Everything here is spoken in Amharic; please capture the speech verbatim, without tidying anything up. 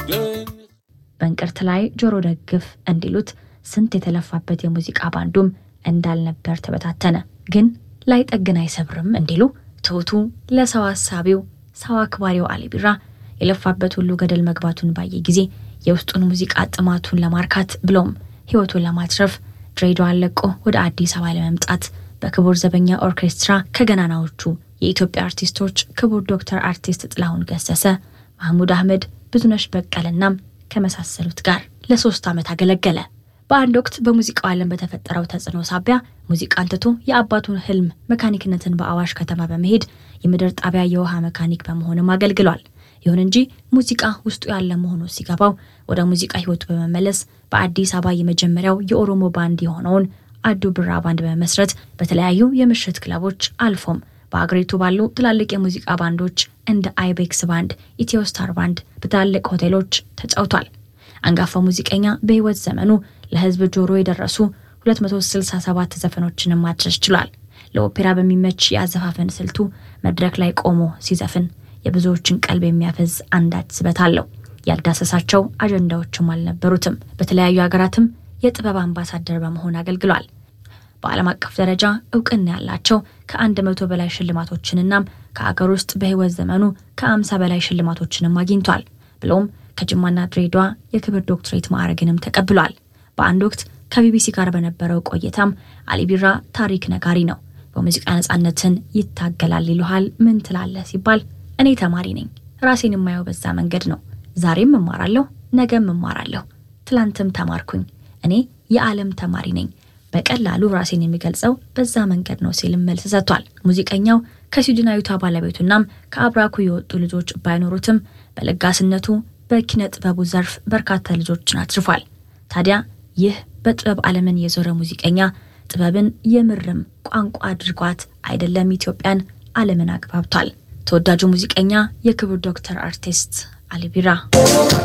በእንቅርት ላይ ጆሮ ደግፍ እንዲሉት ስንት የተለፋበት የሙዚቃ ባንዱም እንዳልነበር ተበታተነ። ግን ላይ ጠግና አይሰብርም እንዲሉ ተውቱ ለሰው ሐሳቢው ሰው አክባሪው አሊ ቢራ የለፋበት ሁሉ ገደል መግባቱን ባየ ጊዜ የውስጡን ሙዚቃ ጥማቱን ለማርካት ብሎም ህይወቱን ለማትረፍ ድሬዳዋ ለቆ ወደ አዲስ አበባ ለመምጣት በክቡር ዘበኛ ኦርኬስትራ ከገናናዎቹ የኢትዮጵያ አርቲስቶች ክቡር ዶክተር አርቲስት ጥላሁን ገሰሰ፣ ማህሙድ አህመድ፣ ብዙነሽ በቀለና ከመሳሰሉት ጋር ለሶስት ዓመት አገለገለ። በአንድ ወቅት በሙዚቃው ዓለም በተፈጠረው ተጽዕኖ ሳቢያ ሙዚቃን ትቶ የአባቱን ህልም መካኒክነትን በአዋሽ ከተማ በመሄድ የምድር ጣቢያ የውሃ መካኒክ በመሆንም አገልግሏል። ይሁን እንጂ ሙዚቃ ውስጡ ያለ መሆኑ ሲገባው ወደ ሙዚቃ ህይወቱ በመመለስ በአዲስ አበባ የመጀመሪያው የኦሮሞ ባንድ የሆነውን አዱ ብራ ባንድ በመመስረት በተለያዩ የምሽት ክለቦች አልፎም በአገሪቱ ባሉ ትላልቅ የሙዚቃ ባንዶች እንደ አይቤክስ ባንድ፣ ኢትዮ ስታር ባንድ በታላቅ ሆቴሎች ተጫውቷል። አንጋፋው ሙዚቀኛ በህይወት ዘመኑ ለህዝብ ጆሮ የደረሱ ሁለት መቶ ስልሳ ሰባት ዘፈኖችን ማድረስ ችሏል። ለኦፔራ በሚመች ያዘፋፈን ስልቱ መድረክ ላይ ቆሞ ሲዘፍን የብዙዎችን ቀልብ የሚያፈዝ አንዳች ስበት አለው። ያልዳሰሳቸው አጀንዳዎችም አልነበሩትም። በተለያዩ ሀገራትም የጥበብ አምባሳደር በመሆን አገልግሏል። በዓለም አቀፍ ደረጃ እውቅና ያላቸው ከአንድ መቶ በላይ ሽልማቶችንና ከአገር ውስጥ በህይወት ዘመኑ ከአምሳ በላይ ሽልማቶችንም አግኝቷል። ብሎም ከጅማና ድሬዳዋ የክብር ዶክትሬት ማዕረግንም ተቀብሏል። በአንድ ወቅት ከቢቢሲ ጋር በነበረው ቆይታም አሊ ቢራ ታሪክ ነጋሪ ነው። በሙዚቃ ነጻነትን ይታገላል ይሉሃል ምን ትላለህ ሲባል እኔ ተማሪ ነኝ፣ ራሴን የማየው በዛ መንገድ ነው። ዛሬም እማራለሁ፣ ነገም እማራለሁ፣ ትላንትም ተማርኩኝ። እኔ የዓለም ተማሪ ነኝ። በቀላሉ ራሴን የሚገልጸው በዛ መንገድ ነው ሲል መልስ ሰጥቷል። ሙዚቀኛው ከስዊድናዊቷ ባለቤቱናም ከአብራኩ የወጡ ልጆች ባይኖሩትም በለጋስነቱ በኪነ ጥበቡ ዘርፍ በርካታ ልጆችን አትርፏል። ታዲያ ይህ በጥበብ ዓለምን የዞረ ሙዚቀኛ ጥበብን የምርም ቋንቋ አድርጓት አይደለም ኢትዮጵያን ዓለምን አግባብቷል። ተወዳጁ ሙዚቀኛ የክቡር ዶክተር አርቲስት አሊ ቢራ